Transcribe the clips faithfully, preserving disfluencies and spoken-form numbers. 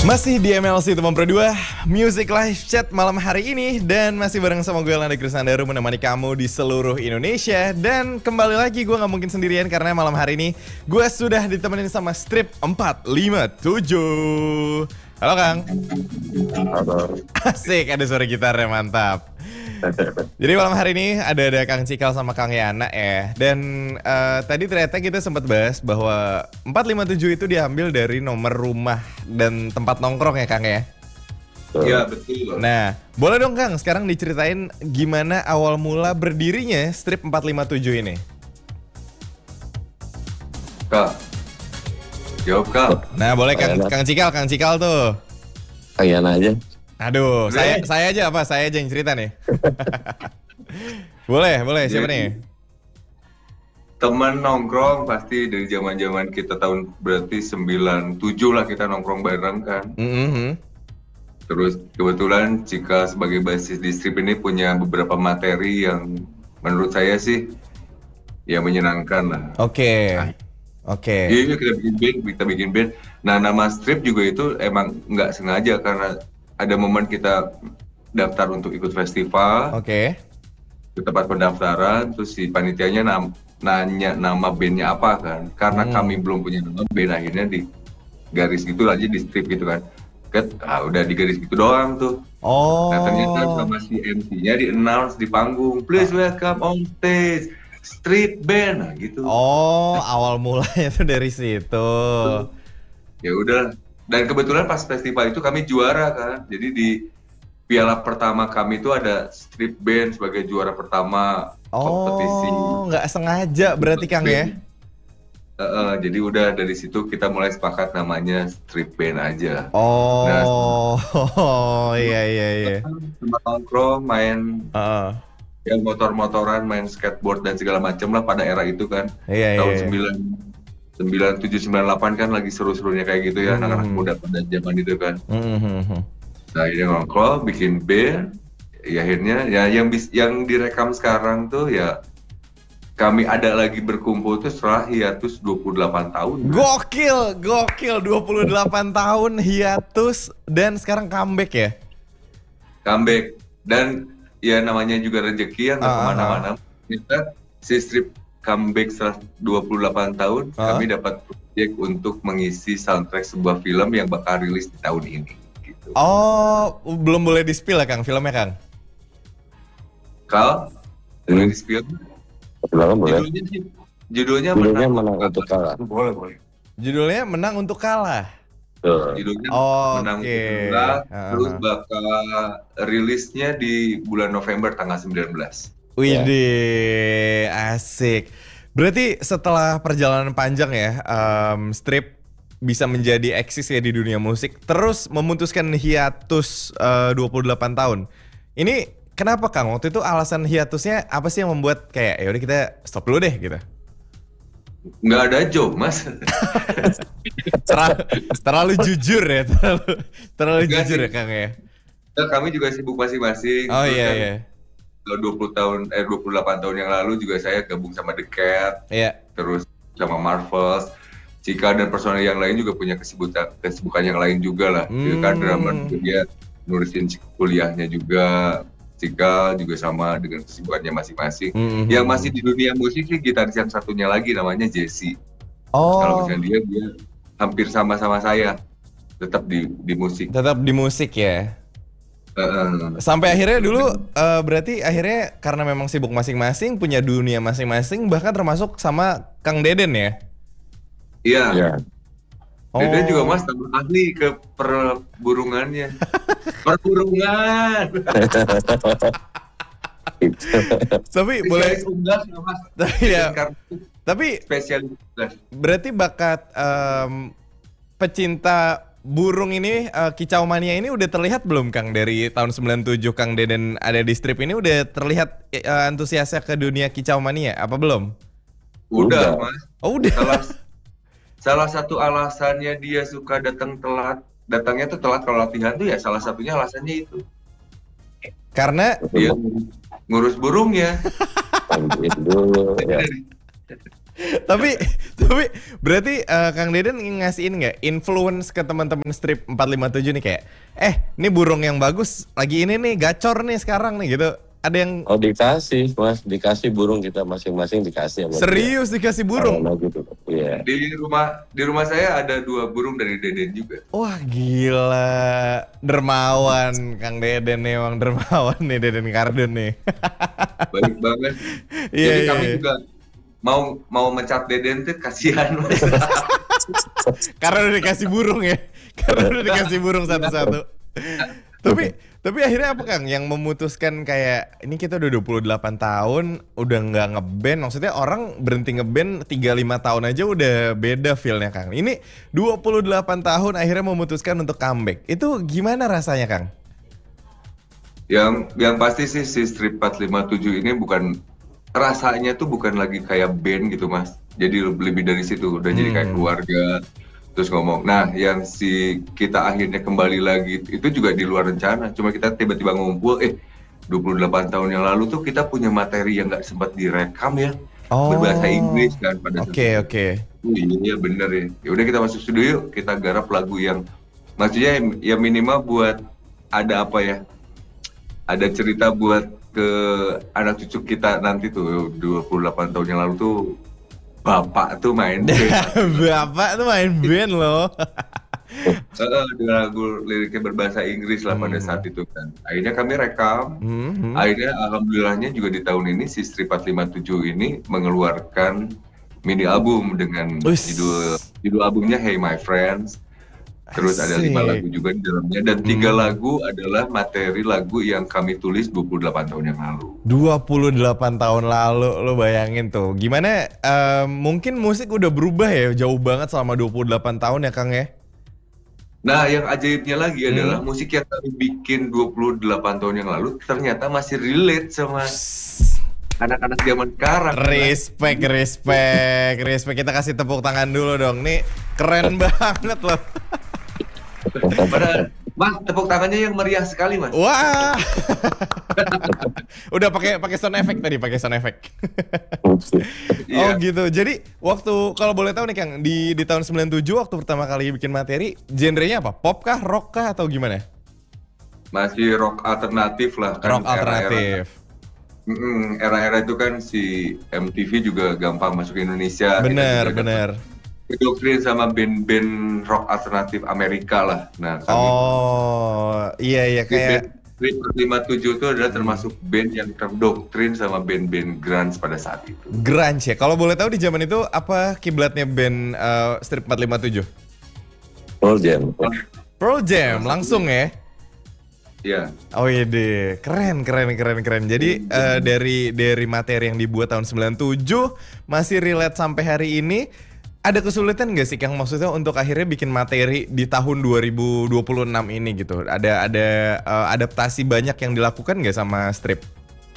Masih di M L C Teman Pro dua Music Live Chat malam hari ini. Dan masih bareng sama gue Landa Krisandaru menemani kamu di seluruh Indonesia. Dan kembali lagi gue gak mungkin sendirian karena malam hari ini gue sudah ditemenin sama Strip empat lima tujuh. Halo Kang. Halo. Asik, ada suara gitarnya, mantap. Jadi malam hari ini ada ada Kang Cikal sama Kang Yana ya. Dan uh, tadi ternyata kita sempat bahas bahwa empat lima tujuh itu diambil dari nomor rumah dan tempat nongkrong ya Kang ya. Iya betul. Nah, boleh dong Kang sekarang diceritain gimana awal mula berdirinya Strip empat lima tujuh ini. Kak, jawab Kak. Nah boleh Kang, Kang Cikal, Kang Cikal tuh. Kang Yana aja. Aduh, Boleh. saya saya aja apa? Saya aja yang cerita nih. boleh, boleh. Siapa Jadi, nih? Teman nongkrong pasti dari zaman-zaman kita tahun berarti sembilan tujuh lah kita nongkrong bareng kan. Mm-hmm. Terus kebetulan Cika sebagai basis di Strip ini punya beberapa materi yang menurut saya sih ya menyenangkan lah. Oke, oke. Iya kita bikin band, kita bikin band. Nah nama Strip juga itu emang nggak sengaja karena ada momen kita daftar untuk ikut festival. Oke. Ke tempat pendaftaran, terus si panitianya nam- nanya nama bandnya apa kan, karena Hmm. kami belum punya nama band, akhirnya di garis gitu aja di strip gitu kan. Ket, ah udah di garis gitu doang tuh. Oh. Nah ternyata sama si M C-nya di announce di panggung, please welcome on stage street band, nah gitu. Oh, awal mulanya tuh dari situ. Ya udah, dan kebetulan pas festival itu kami juara kan, jadi di piala pertama kami itu ada street band sebagai juara pertama kompetisi. Oh, nggak sengaja berarti Kang ya? Uh, uh, jadi udah dari situ kita mulai sepakat namanya street band aja. Oh, Nah, oh, iya iya iya. Tempat nongkrong, main Heeh. ya motor-motoran, main skateboard dan segala macam lah pada era itu kan. Iya Tahun iya. sembilan sembilan tujuh sembilan delapan kan lagi seru-serunya kayak gitu ya, Hmm. anak-anak muda pada zaman itu kan. Mhm. Nah ini nongkrong, bikin band, ya akhirnya ya yang bis, yang direkam sekarang tuh ya kami ada lagi berkumpul tuh setelah hiatus dua puluh delapan tahun. Gokil, gokil dua puluh delapan tahun hiatus dan sekarang comeback ya? Comeback, dan ya namanya juga rezeki yang nggak Ah, kemana-mana. Kita si strip comeback setelah dua puluh delapan tahun, Ah. kami dapat proyek untuk mengisi soundtrack sebuah film yang bakal rilis di tahun ini. Gitu. Oh, belum boleh di-spill ya Kang filmnya Kang? Kal, boleh di spill? Silakan boleh. Judulnya sih, judulnya, Judulnya menang untuk kalah. Boleh, boleh. Judulnya Menang Untuk Kalah. Tuh. Judulnya Oh, Menang oke. Untuk Kalah, Ah, terus ah. bakal rilisnya di bulan November tanggal sembilan belas. Widih, asik. Berarti setelah perjalanan panjang ya, um, Strip bisa menjadi eksis ya di dunia musik, terus memutuskan hiatus uh, dua puluh delapan tahun. Ini kenapa Kang? Waktu itu alasan hiatusnya apa sih yang membuat kayak ya udah kita stop dulu deh gitu? Nggak ada job, Mas. Terlalu, terlalu jujur ya, terlalu, terlalu Enggak jujur sih. ya Kang ya. Nah, kami juga sibuk masing-masing. Oh Terus iya kan iya. Kalau dua puluh tahun, eh dua puluh delapan tahun yang lalu juga saya gabung sama The Cat, Iya. terus sama Marvels, Cika dan personel yang lain juga punya kesibukan kesibukan yang lain juga lah. Hmm. Cika drummer juga, dia nurusin kuliahnya juga. Cika juga sama dengan kesibukannya masing-masing. Mhm. Yang masih di dunia musik sih gitaris yang satunya lagi namanya Jesse. Oh, Kalau misalnya dia, dia hampir sama-sama saya, tetap di di musik. tetap di musik ya. Uh, Sampai akhirnya dulu eh, berarti akhirnya karena memang sibuk masing-masing, punya dunia masing-masing, bahkan termasuk sama Kang Deden ya. Iya. Ya. Deden Oh. juga Mas tambah ahli ke perburungannya. Perburungan. Tapi boleh Spesialis unggas ya, Mas. Iya. Karena Tapi spesialis unggas. berarti bakat em, pecinta burung ini, eh, kicau mania ini udah terlihat belum Kang dari tahun sembilan tujuh Kang Deden ada di Strip ini udah terlihat eh, antusiasnya ke dunia kicau mania apa belum? Udah, Udah. Mas. Oh udah. Salah salah satu alasannya dia suka datang telat. Datangnya tuh telat kalau latihan tuh ya salah satunya alasannya itu. Karena Dia ngurus burungnya. Panggil dulu ya. tapi tapi berarti uh, Kang Deden ngasihin nggak influence ke teman-teman strip empat lima tujuh nih kayak eh ini burung yang bagus lagi ini nih gacor nih sekarang nih gitu. Ada yang Oh dikasih mas, dikasih burung kita masing-masing dikasih sama serius dia. dikasih burung? Karena gitu. Iya. Di rumah di rumah saya ada dua burung dari Deden juga. Wah gila, dermawan Kang Deden nih, emang dermawan nih Deden Kardun nih. Baik banget. Iya, Jadi iya, kami iya. juga mau mau mencat Deden tuh kasihan. Mas. Karena udah dikasih burung ya, karena udah dikasih burung satu-satu. Tapi tapi akhirnya apa Kang yang memutuskan kayak ini kita udah dua puluh delapan tahun udah nggak ngeband, maksudnya orang berhenti ngeband tiga lima tahun aja udah beda feel-nya Kang. Ini dua puluh delapan tahun akhirnya memutuskan untuk comeback. Itu gimana rasanya Kang? Yang yang pasti sih si Strip empat lima tujuh ini bukan rasanya tuh bukan lagi kayak band gitu Mas. Jadi lebih dari situ udah jadi kayak Hmm. keluarga. Terus ngomong, nah yang si kita akhirnya kembali lagi itu juga di luar rencana. Cuma kita tiba-tiba ngumpul, eh dua puluh delapan tahun yang lalu tuh kita punya materi yang nggak sempat direkam ya. Oh. Berbahasa Inggris kan pada saat Oke itu. oke. Oh, iya bener ya. Ya udah kita masuk studio yuk, kita garap lagu yang maksudnya ya minimal buat ada apa ya? Ada cerita buat ke anak cucu kita nanti tuh dua puluh delapan tahun yang lalu tuh bapak tuh main band. Bapak tuh main band loh. Heeh, dengan lagu liriknya berbahasa Inggris lah pada Hmm. saat itu kan. Akhirnya kami rekam. Hmm, hmm. Akhirnya alhamdulillahnya juga di tahun ini si Strip empat lima tujuh ini mengeluarkan mini album dengan Uish. judul judul albumnya Hey My Friends. Terus ada lima Asik. lagu juga di dalamnya dan tiga Hmm. lagu adalah materi lagu yang kami tulis dua puluh delapan tahun yang lalu. dua puluh delapan tahun lalu, lo bayangin tuh. Gimana, eh, mungkin musik udah berubah ya, jauh banget selama dua puluh delapan tahun ya Kang ya? Nah, yang ajaibnya lagi Hmm. adalah musik yang kami bikin dua puluh delapan tahun yang lalu ternyata masih relate sama anak-anak zaman sekarang. Respect, respect, respect. Kita kasih tepuk tangan dulu dong. Nih keren banget loh. Pada, Mas, tepuk tangannya yang meriah sekali, Mas. Wah. Udah pakai pakai sound effect tadi, pakai sound effect. Oh Iya. gitu. Jadi waktu kalau boleh tahu nih Kang, di di tahun sembilan puluh tujuh waktu pertama kali bikin materi, genrenya apa? Pop kah, rock kah atau gimana? Masih rock alternatif lah kan. Rock alternatif. Mm-mm, era-era itu kan si M T V juga gampang masuk ke Indonesia. Bener, Kita juga bener. doktrin sama band-band rock alternatif Amerika lah. Nah, kami Oh, iya iya kayak Strip empat lima tujuh itu adalah termasuk band yang terdoktrin sama band-band grunge pada saat itu. grunge ya. Kalau boleh tahu di zaman itu apa kiblatnya band uh, Strip empat lima tujuh? Pearl Jam. Pearl Jam langsung ya. Iya. Oh iya deh, keren keren keren keren. Jadi uh, dari dari materi yang dibuat tahun sembilan puluh tujuh masih relate sampai hari ini. Ada kesulitan gak sih Kang maksudnya untuk akhirnya bikin materi di tahun dua ribu dua puluh enam ini gitu? Ada ada uh, adaptasi banyak yang dilakukan gak sama Strip?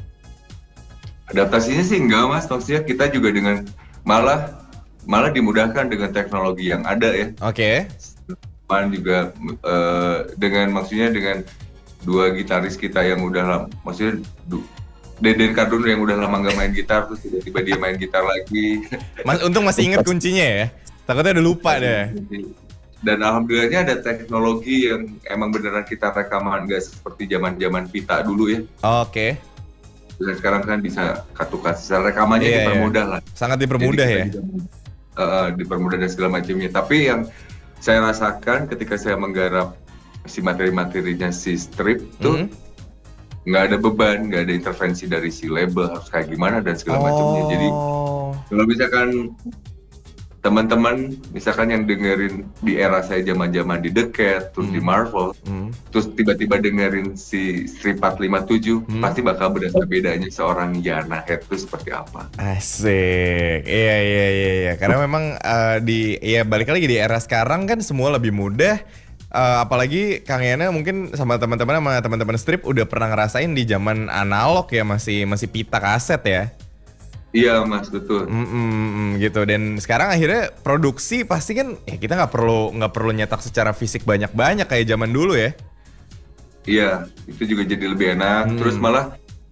Adaptasinya sih enggak Mas, maksudnya kita juga dengan malah malah dimudahkan dengan teknologi yang ada ya. Oke. Man juga eh, dengan maksudnya dengan dua gitaris kita yang udah lama, maksudnya du, Deden Kardun yang udah lama nggak main gitar terus tiba-tiba dia main gitar lagi. Mas, untung masih inget kuncinya ya. Takutnya udah lupa deh. Dan alhamdulillahnya ada teknologi yang emang beneran kita rekaman nggak seperti zaman-zaman pita dulu ya. Oke. Dan sekarang kan bisa kartu-kartu secara rekamannya Iya, dipermudah lah. Sangat dipermudah Jadi ya. kita juga, eh, dipermudah dan segala macamnya. Tapi yang saya rasakan ketika saya menggarap si materi-materinya si Strip tuh Mhm. nggak ada beban, nggak ada intervensi dari si label harus kayak gimana dan segala macamnya. Jadi Oh. kalau misalkan teman-teman misalkan yang dengerin di era saya zaman-zaman di The Cat, terus di Hmm. Marvel, Hmm. terus tiba-tiba dengerin si Strip empat lima tujuh, Hmm. pasti bakal berasa bedanya seorang Yana Head itu seperti apa. Asik, iya iya iya iya. Karena memang eh, di ya balik lagi di era sekarang kan semua lebih mudah. Eh, apalagi Kang Yana mungkin sama teman-teman sama teman-teman Strip udah pernah ngerasain di zaman analog ya masih masih pita kaset ya. Iya Mas, betul. Mm-mm, gitu dan sekarang akhirnya produksi pasti kan ya kita nggak perlu nggak perlu nyetak secara fisik banyak-banyak kayak zaman dulu ya. Iya, itu juga jadi lebih enak. Hmm. Terus malah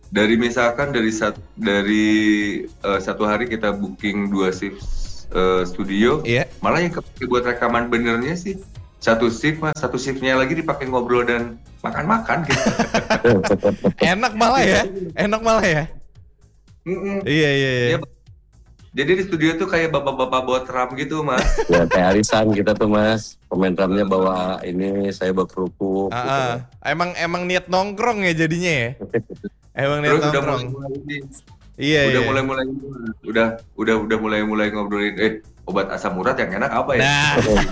dari misalkan dari sat, dari uh, satu hari kita booking dua shift uh, studio, Iya. malah yang kepake buat rekaman benernya sih satu shift, mas, satu shiftnya lagi dipakai ngobrol dan makan-makan gitu. Enak malah ya, enak malah ya. Mm-mm. Iya iya iya. Ya, jadi di studio tuh kayak bapak-bapak bawa drum gitu, mas. Ya kayak arisan kita tuh mas, pemain drumnya bawa ini, saya bawa kerupuk. Ah, gitu, ah. Mas. Emang emang niat nongkrong ya jadinya ya. Emang niat Terus udah nongkrong. mulai mulai Iya udah iya. mulai mulai udah udah udah mulai mulai ngobrolin eh obat asam urat yang enak apa ya? Nah,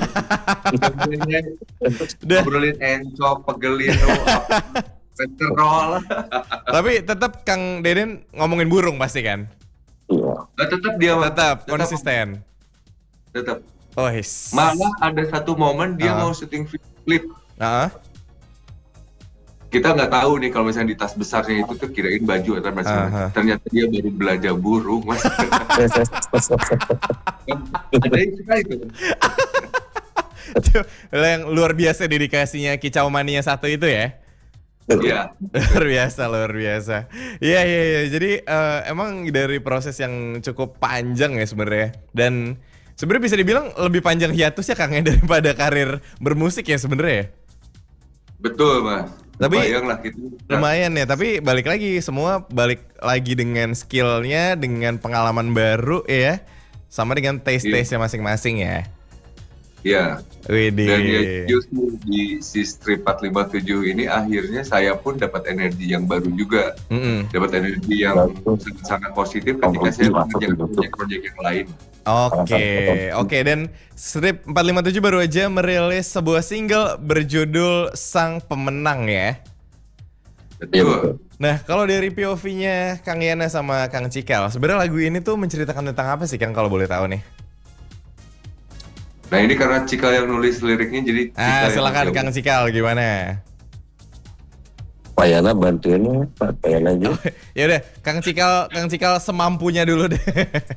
udah. Ngobrolin encok, pegelino, apa, kolesterol. Tapi tetap Kang Deden ngomongin burung pasti kan? Iya. Nah, tetap dia Tetap konsisten. Tetap. Oh, his. Malah ada satu momen dia Ah. mau syuting video klip. Ah, Kita nggak tahu nih kalau misalnya di tas besarnya itu tuh kirain baju atau macam Aha. ternyata dia baru belajar burung, mas. Ada yang suka itu. itu yang luar biasa dedikasinya kicau mania satu itu ya. Iya. Luar biasa, luar biasa. Iya iya iya. Jadi eh, emang dari proses yang cukup panjang ya sebenarnya. Dan sebenarnya bisa dibilang lebih panjang hiatusnya Kang ya daripada karir bermusik ya sebenarnya. Betul, mas. Tapi Bayang lah gitu. lumayan ya, tapi balik lagi semua balik lagi dengan skillnya, dengan pengalaman baru ya, sama dengan taste-taste-nya masing-masing ya. Iya. Widih. Dan ya justru di si strip empat lima tujuh ini akhirnya saya pun dapat energi yang baru juga. Mm-mm. Dapat energi yang sangat positif ketika saya mengerjakan proyek-proyek yang lain. Oke, oke dan Strip empat lima tujuh baru aja merilis sebuah single berjudul Sang Pemenang ya. Betul. Nah, kalau dari P O V-nya Kang Yana sama Kang Cikal, sebenarnya lagu ini tuh menceritakan tentang apa sih Kang kalau boleh tahu nih? Nah ini karena Cikal yang nulis liriknya jadi Ah, Cikal yang silakan jawab. Kang Cikal gimana? Pak Yana bantuin ya, Pak Pak Yana aja. Ya udah, Kang Cikal, Kang Cikal semampunya dulu deh.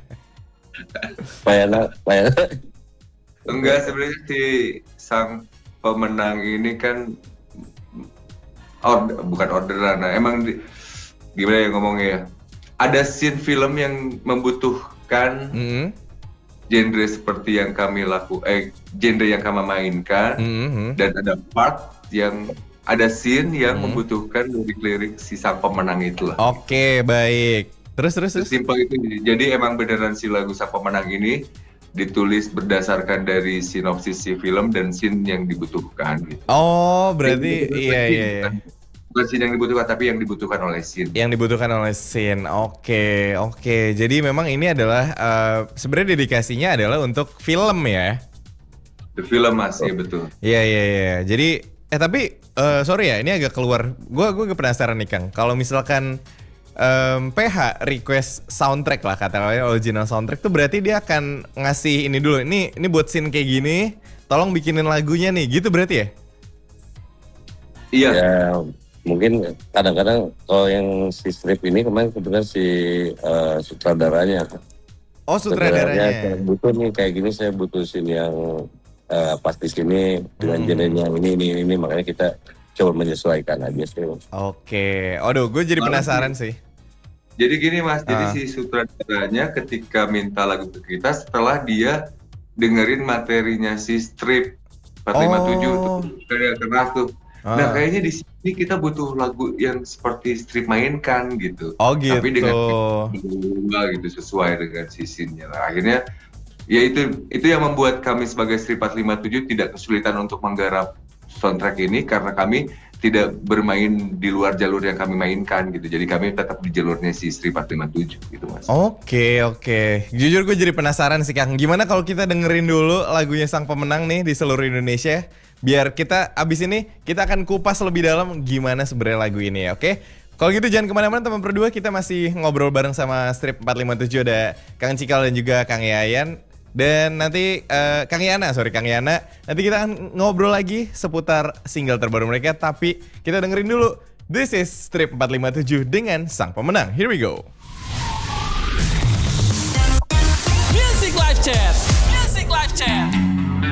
Pak Yana, Pak Yana. Enggak, sebenarnya si sang pemenang ini kan order, bukan orderan. Nah, emang di, gimana ya ngomongnya ya? Ada scene film yang membutuhkan Mm-hmm. genre seperti yang kami laku, eh genre yang kami mainkan, Mm-hmm. dan ada part yang ada scene yang Hmm. membutuhkan lirik-lirik si sang pemenang itu lah. Oke, baik. Terus terus terus. Sesimpel itu. Jadi emang beneran si lagu sang pemenang ini ditulis berdasarkan dari sinopsis si film dan scene yang dibutuhkan gitu. Oh, berarti Jadi, iya iya iya. Bukan scene yang dibutuhkan tapi yang dibutuhkan oleh scene. Yang dibutuhkan oleh scene. Oke, oke. Jadi memang ini adalah eh, sebenarnya dedikasinya adalah untuk film ya. The film mas, ya betul. Iya iya iya. Jadi eh tapi eh, sorry ya, ini agak keluar. Gua gua agak penasaran nih Kang. Kalau misalkan em, P H request soundtrack lah katakanlah original soundtrack tuh berarti dia akan ngasih ini dulu. Ini ini buat scene kayak gini, tolong bikinin lagunya nih. Gitu berarti ya? Iya. Ya mungkin kadang-kadang kalau yang si strip ini kemarin kebetulan si eh, sutradaranya. Oh, sutradaranya. Saya butuh nih kayak gini, saya butuh scene yang eh, pas di sini dengan Hmm. genre yang ini ini ini makanya kita coba menyesuaikan aja sih. Oke. Aduh, gue jadi Lalu- penasaran sih. Jadi gini mas, jadi Ah. si sutradaranya ketika minta lagu ke kita setelah dia dengerin materinya si strip empat lima tujuh Oh. tuh kayak keras tuh. Ah. Nah kayaknya di sini kita butuh lagu yang seperti strip mainkan gitu. Oh gitu. Tapi dengan berdua gitu sesuai dengan sisinya. Nah, akhirnya ya itu itu yang membuat kami sebagai Strip empat lima tujuh tidak kesulitan untuk menggarap soundtrack ini karena kami tidak bermain di luar jalur yang kami mainkan gitu. Jadi kami tetap di jalurnya si Strip empat lima tujuh gitu mas. Oke oke. Jujur gue jadi penasaran sih Kang. Gimana kalau kita dengerin dulu lagunya Sang Pemenang nih di seluruh Indonesia? Biar kita abis ini kita akan kupas lebih dalam gimana sebenarnya lagu ini ya. Oke? Kalau gitu jangan kemana-mana teman berdua, kita masih ngobrol bareng sama Strip empat lima tujuh, ada Kang Cikal dan juga Kang Yayan. Dan nanti eh, Kang Yana, sorry Kang Yana, nanti kita akan ngobrol lagi seputar single terbaru mereka. Tapi kita dengerin dulu, this is Strip empat lima tujuh dengan Sang Pemenang. Here we go.